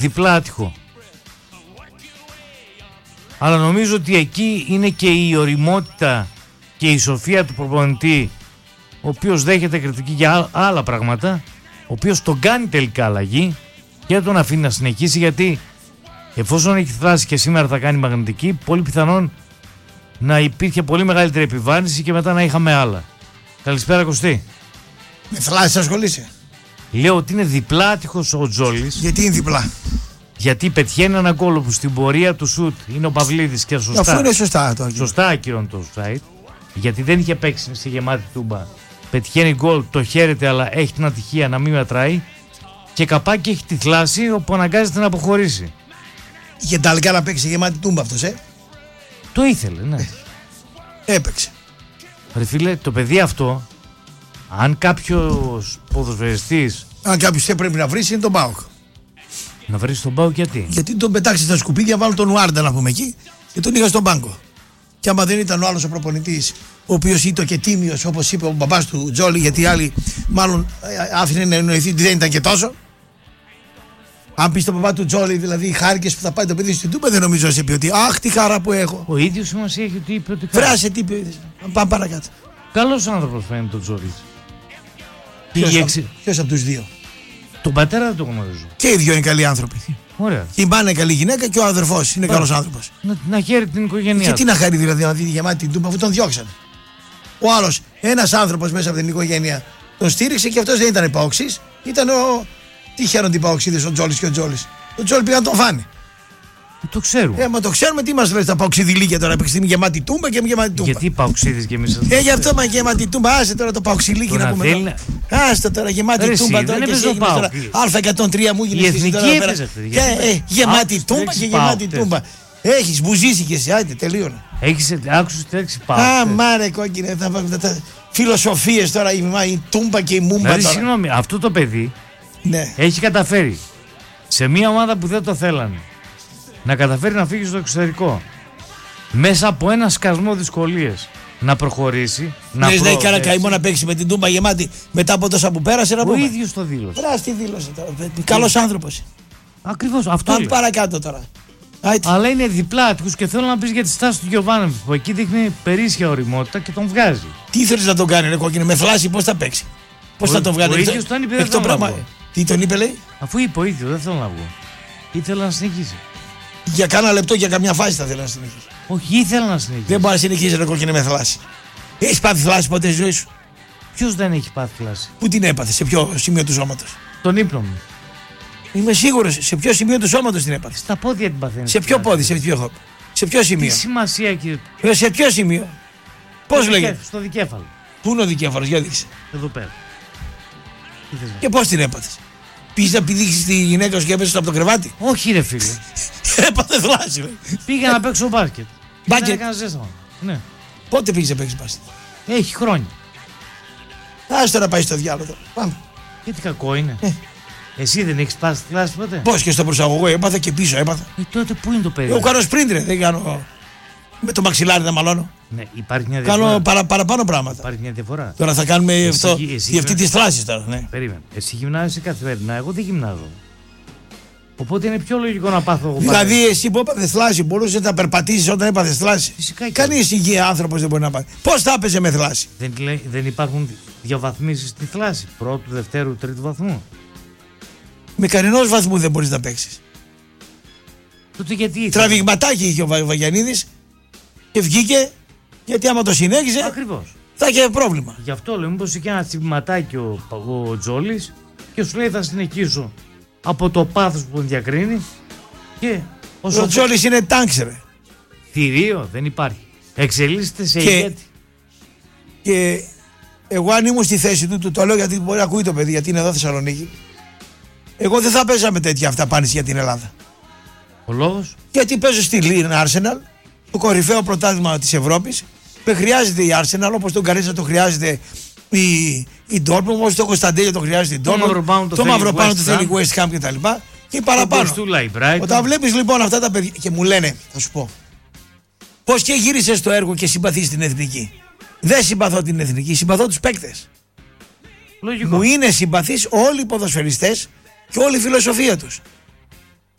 διπλά άτυχο. Αλλά νομίζω ότι εκεί είναι και η ωριμότητα και η σοφία του προπονητή, ο οποίος δέχεται κριτική για άλλα πράγματα, ο οποίος τον κάνει τελικά αλλαγή και τον αφήνει να συνεχίσει, γιατί εφόσον έχει θλάσει και σήμερα θα κάνει μαγνητική, πολύ πιθανόν να υπήρχε πολύ μεγαλύτερη επιβάρυνση και μετά να είχαμε άλλα. Καλησπέρα Κωστή. Με θλάσσης ασχολείσαι? Λέω ότι είναι διπλά άτυχος ο Τζόλης. Γιατί είναι διπλά? Γιατί πετυχαίνει έναν κόλλο που στην πορεία του σουτ είναι ο Παυλίδης και σωστά. Αφού είναι σωστά το σωστά ακύρωνε το site. Γιατί δεν είχε παίξει στη γεμάτη τούμπα. Πετυχαίνει γκολ, το χαίρεται, αλλά έχει την ατυχία να μην μετράει. Και καπάκι έχει τη θλάση όπου αναγκάζεται να αποχωρήσει. Είχε ταλικά να παίξει γεμάτη τούμπα αυτός, Το ήθελε, ναι. Έπαιξε. Ρε φίλε, το παιδί αυτό, αν κάποιος ποδοσφαιριστής. Αν κάποιος δεν πρέπει να βρει, είναι τον ΠΑΟΚ. Να βρει τον ΠΑΟΚ γιατί? Γιατί τον πετάξει στα σκουπίδια, βάλω τον Ουάρντα να πούμε εκεί και τον είχα στον πάγκο. Και άμα δεν ήταν ο άλλος ο προπονητής, ο οποίος ήταν και τίμιος, όπως είπε ο μπαμπάς του Τζόλι, γιατί οι άλλοι μάλλον άφηνε να εννοηθεί ότι δεν ήταν και τόσο. Αν πει στον μπαμπά του Τζόλι, δηλαδή χάρηκες που θα πάει το παιδί στην Τούμπα, δεν νομίζω να πει ότι αχ, τι χαρά που έχω. Ο ίδιος σημασία έχει ότι είπε ότι. Φράσε τι είπε. Πάμε παρακάτω. Καλός άνθρωπος φαίνεται ο Τζόλι. Ποιος από τους δύο? Τον πατέρα δεν το γνωρίζω. Και οι δύο είναι καλοί άνθρωποι. Ωραία. Η μάνα είναι καλή γυναίκα και ο αδερφός είναι καλός άνθρωπος. Να χαίρει την οικογένειά. Και τι να χαρεί δηλαδή να δει γεμάτη την Τούμπα, αφού τον διώξανε. Ο άλλος, ένας άνθρωπος μέσα από την οικογένεια, τον στήριξε και αυτός δεν ήταν παοξής. Ήταν ο. Τι χαίρονται οι παοξίδες, ο Τζόλης και ο Τζόλης. Ο Τζόλης πήγαν να τον φάνε. Το ξέρουμε. Μα το ξέρουμε, τι μας λέει τα παοξιδιλίκια τώρα που έχει γεμάτη Τούμπα και γεμάτη Τούμπα. Γιατί παοξίδες και εμείς. Γι' αυτό μα γεμάτη Τούμπα, άσε τώρα το παοξιλίκι να πούμε. Άσε τώρα γεμάτη Τούμπα τώρα και εσύ τώρα. Α103 μου γίνει εσύ τώρα πέρα. Γεμάτη Τούμπα και γεμάτη Τούμπα. Έχεις μπουζήσει και εσύ, άιτε τελείωνα. Έχεις άκουσες τη λέξη ΠΑΟΚ. Α, μάρε κόκκινε, φιλοσοφίες τώρα, η Τούμπα και η Μούμπα τώρα. Συγγνώμη, αυτό το παιδί έχει καταφέρει σε μια ομάδα που δεν το θέλανε να καταφέρει να φύγει στο εξωτερικό μέσα από ένα σκασμό δυσκολίες να προχωρήσει. Να έχει κανένα καημό να παίξει με την Τούμπα γεμάτη μετά από τόσα που πέρασε? Ο ίδιος το δήλωσε. Τι δήλωσε τώρα. Καλός άνθρωπος. Ακριβώς αυτό. Πάμε παρακάτω τώρα. Αλλά είναι διπλά άτυχος και θέλω να πεις για τη στάση του Γιωβάνοβιτς που εκεί δείχνει περίσσια ωριμότητα και τον βγάζει. Τι θέλεις να τον κάνει, ρε κόκκινε, με θλάση πώς θα παίξει? Πώς θα τον βγάλει? Ο ίδιος τον είπε, δεν θέλω να βγω. Τι τον είπε, λέει? Αφού είπε ο ίδιος, δεν θέλω να βγω. Ήθελα να συνεχίσει. Για κάνα λεπτό, για καμιά φάση θα θέλει να συνεχίσει. Όχι, ήθελα να συνεχίσει. Δεν μπορεί να συνεχίσει, ρε κόκκινε, με θλάση. Έχεις πάθει θλάση ποτέ στη ζωή σου? Ποιος δεν έχει πάθει θλάση? Πού την έπαθε, σε ποιο σημείο του σώματος? Τον ύπνο μου. Είμαι σίγουρος, σε ποιο σημείο του σώματος την έπαθε? Στα πόδια την παθαίνει. Σε ποιο πόδι, σε ποιο σημείο? Τι σημασία έχει? Σε ποιο σημείο? Πώς λέγεται? Στο δικέφαλο. Πού είναι ο δικέφαλος, για δείξε. Εδώ πέρα. Και πώς την έπαθες? Πήγες να πηδήξεις τη γυναίκα σου και έπεσες από το κρεβάτι? Όχι, ρε φίλε. Έπαθε θλάση. Πήγα να παίξω μπάσκετ. Μπάσκετ. Ναι. Πότε πήγες να παίξεις μπάσκετ? Έχει χρόνια. Άστο να πάει στο διάλογο τώρα. Πάμε. Γιατί κακό είναι. Εσύ δεν έχεις πάθει θλάση ποτέ? Πώς και στο προσαγωγό έπαθα και πίσω έπαθα. Τότε πού είναι το παιδί? Εγώ κάνω σπριντρε, δεν κάνω. Με το μαξιλάρι να μαλώνω. Ναι, υπάρχει μια διαφορά. Κάνω παραπάνω πράγματα. Υπάρχει μια διαφορά. Τώρα θα κάνουμε αυτό. Για αυτή τη θλάση τώρα. Ναι. Περίμενε. Εσύ γυμνάζεσαι καθημερινά. Εγώ δεν γυμνάζω. Οπότε είναι πιο λογικό να πάθω εγώ. Δηλαδή, εσύ που έπαθε θλάση, μπορούσε να περπατήσει όταν έπαθε θλάση? Φυσικά. Κανείς υγιή άνθρωπος δεν μπορεί να πάθει. Πώς θα έπαιζε με θλάση? Δεν υπάρχουν διαβαθμίσεις στη θλάση. Πρώτου, δευτέρου, τρίτου βαθμού. Με κανενός βαθμού δεν μπορείς να παίξεις. Τότε γιατί? Τραβηγματάκι είχε ο Βαγιανίδης και βγήκε, γιατί άμα το συνέχιζε. Ακριβώς. Θα είχε πρόβλημα. Γι' αυτό λέω, μήπως είχε ένα τσιμπηματάκι ο Τζόλης και σου λέει θα συνεχίσω από το πάθος που τον διακρίνει. Και ο Τζόλης είναι τάγκσερ. Θηρίο δεν υπάρχει. Εξελίσσεται σε ηγέτη. Και εγώ αν ήμουν στη θέση του, το λέω γιατί μπορεί να ακούει το παιδί, γιατί είναι εδώ Θεσσαλονίκη. Εγώ δεν θα παίζαμε τέτοια αυταπάνηση για την Ελλάδα. Ο λόγος? Γιατί παίζω στη Λίν Arsenal, το κορυφαίο πρωτάθλημα της Ευρώπης. Με χρειάζεται η Arsenal, όπως τον Καρίτσα το χρειάζεται η Dortmund, όπως το Κωνσταντέλιο το χρειάζεται η Dortmund. Το Μαυροπάνο το θέλει η West Ham κτλ. Και παραπάνω. Όταν βλέπεις λοιπόν αυτά τα παιδιά και μου λένε, θα σου πω, πώς και γύρισες στο έργο και συμπαθείς την εθνική? Δεν συμπαθώ την εθνική, συμπαθώ τους παίκτες. Λογικό. Μου είναι συμπαθείς όλοι οι ποδοσφαιριστές και όλη η φιλοσοφία τους.